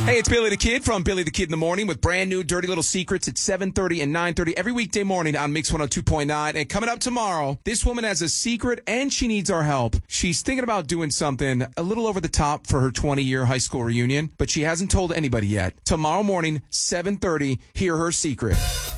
Hey, it's Billy the Kid from Billy the Kid in the Morning with brand new Dirty Little Secrets at 7:30 and 9:30 every weekday morning on Mix 102.9. And coming up tomorrow, this woman has a secret and she needs our help. She's thinking about doing something a little over the top for her 20-year high school reunion, but she hasn't told anybody yet. Tomorrow morning, 7:30, hear her secret.